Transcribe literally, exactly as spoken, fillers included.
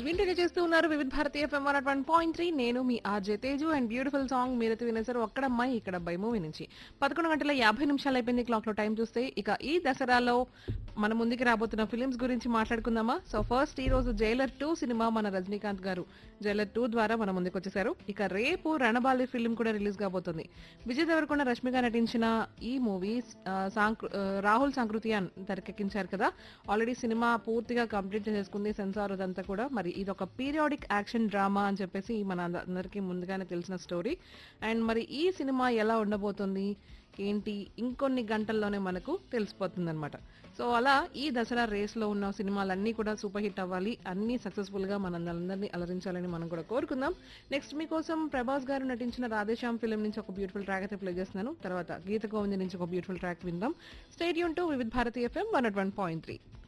వింటూనే చేస్తూ ఉన్నారు వివిధ భారతీయ FM one one point three. నేను మీ RJ Teju and beautiful song మీరైతే వినేసారు ఒక్కడమ్మాయి ఇక్కడ అబ్బాయి మూవీ నుంచి. పదకొండు గంటల యాభై నిమిషాలు అయిపోయింది క్లాక్ లో టైం చూస్తే. ఇక ఈ దసరాలో మన ముందుకి రాబోతున్న ఫిలిమ్స్ గురించి మాట్లాడుకుందామా. సో ఫస్ట్ ఈ రోజు జైలర్ టూ సినిమా మన రజనీకాంత్ గారు జైలర్ టూ ద్వారా మన ముందుకు వచ్చేసారు. ఇక రేపు రణబాలి ఫిల్మ్ కూడా రిలీజ్ కాబోతుంది. విజయ్ దేవరకొండ రష్మిక నటించిన ఈ మూవీ రాహుల్ సాంకృతియాన్ తెరకెక్కించారు కదా. ఆల్రెడీ సినిమా పూర్తిగా కంప్లీట్ చేసుకుంది సెన్సార్ అదంతా కూడా. మరి ఇది ఒక పీరియాడిక్ యాక్షన్ డ్రామా అని చెప్పేసి మన అందరికీ ముందుగానే తెలిసిన స్టోరీ. అండ్ మరి ఈ సినిమా ఎలా ఉండబోతుంది ఏంటి ఇంకొన్ని గంటల్లోనే మనకు తెలిసిపోతుంది అనమాట. సో అలా ఈ దసరా రేస్ లో ఉన్న సినిమాలన్నీ కూడా సూపర్ హిట్ అవ్వాలి, అన్ని సక్సెస్ఫుల్ గా మనందరినీ అలరించాలని మనం కూడా కోరుకుందాం. నెక్స్ట్ మీకోసం ప్రభాస్ గారు నటించిన రాధేశ్యామ్ ఫిల్మ్ నుంచి ఒక బ్యూటిఫుల్ ట్రాక్ అయితే ప్లే చేస్తున్నాను. తర్వాత గీత గోవింద్ నుంచి ఒక బ్యూటిఫుల్ ట్రాక్ విందాం. స్టేడియం టు వివిధ Bharati FM one one point three.